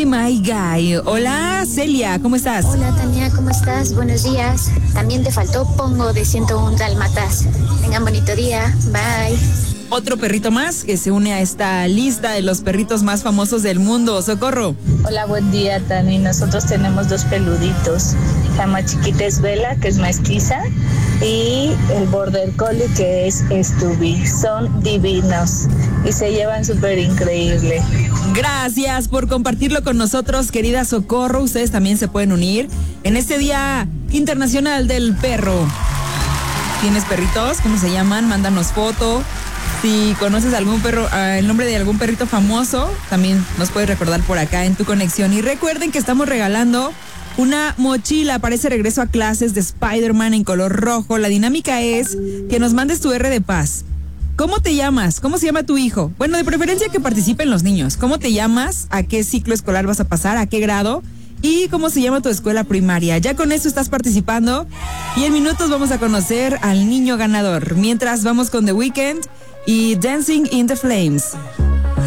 My Guy. Hola, Celia, ¿cómo estás? Hola, Tania, ¿cómo estás? Buenos días. También te faltó Pongo de 101 Dálmatas. Tengan bonito día. Bye. Otro perrito más que se une a esta lista de los perritos más famosos del mundo. Socorro. Hola, buen día, Tani. Nosotros tenemos dos peluditos. La más chiquita es Vela, que es mestiza, y el Border Collie, que es Stubby. Son divinos y se llevan súper increíble. Gracias por compartirlo con nosotros, querida Socorro. Ustedes también se pueden unir en este Día Internacional del Perro. ¿Tienes perritos? ¿Cómo se llaman? Mándanos foto. Si conoces algún perro, el nombre de algún perrito famoso, también nos puedes recordar por acá en tu conexión. Y recuerden que estamos regalando una mochila para ese regreso a clases de Spider-Man en color rojo. La dinámica es que nos mandes tu R de paz. ¿Cómo te llamas? ¿Cómo se llama tu hijo? Bueno, de preferencia que participen los niños. ¿Cómo te llamas? ¿A qué ciclo escolar vas a pasar? ¿A qué grado? ¿Y cómo se llama tu escuela primaria? Ya con eso estás participando. Y en minutos vamos a conocer al niño ganador. Mientras vamos con The Weeknd y Dancing in the Flames.